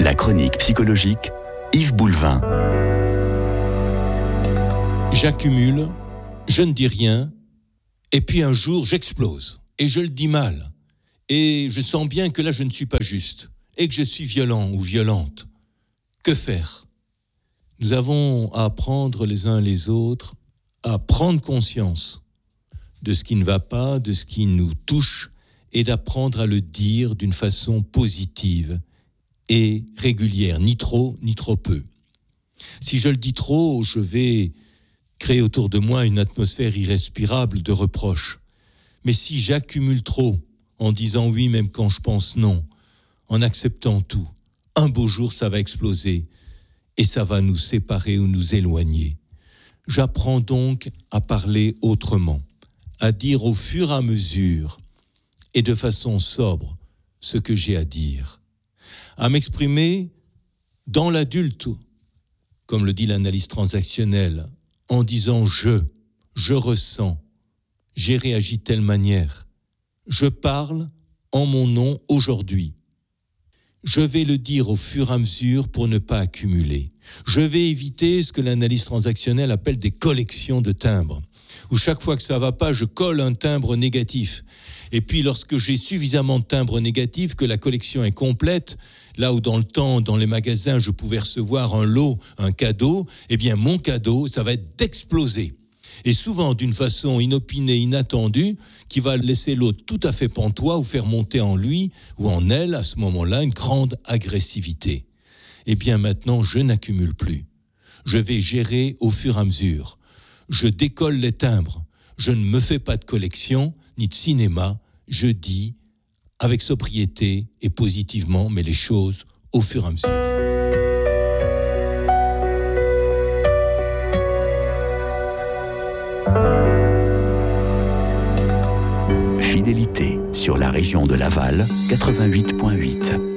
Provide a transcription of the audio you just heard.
La chronique psychologique, Yves Boulevin. J'accumule, je ne dis rien, et puis un jour j'explose, et je le dis mal, et je sens bien que là je ne suis pas juste, et que je suis violent ou violente. Que faire ? Nous avons à apprendre les uns les autres à prendre conscience de ce qui ne va pas, de ce qui nous touche, et d'apprendre à le dire d'une façon positive et régulière, ni trop peu. Si je le dis trop, je vais créer autour de moi une atmosphère irrespirable de reproches. Mais si j'accumule trop, en disant oui même quand je pense non, en acceptant tout, un beau jour ça va exploser et ça va nous séparer ou nous éloigner. J'apprends donc à parler autrement, à dire au fur et à mesure et de façon sobre ce que j'ai à dire, à m'exprimer dans l'adulte, comme le dit l'analyse transactionnelle, en disant je ressens, j'ai réagi de telle manière, je parle en mon nom aujourd'hui. Je vais le dire au fur et à mesure pour ne pas accumuler. Je vais éviter ce que l'analyse transactionnelle appelle des collections de timbres, où chaque fois que ça va pas, je colle un timbre négatif. Et puis lorsque j'ai suffisamment de timbres négatifs, que la collection est complète, là où dans le temps, dans les magasins, je pouvais recevoir un lot, un cadeau, eh bien mon cadeau, ça va être d'exploser. Et souvent d'une façon inopinée, inattendue, qui va laisser l'autre tout à fait pantois ou faire monter en lui ou en elle, à ce moment-là, une grande agressivité. Eh bien maintenant, je n'accumule plus. Je vais gérer au fur et à mesure. Je décolle les timbres. Je ne me fais pas de collection, ni de cinéma. Je dis avec sobriété et positivement, mais les choses au fur et à mesure. Fidélité sur la région de Laval, 88.8.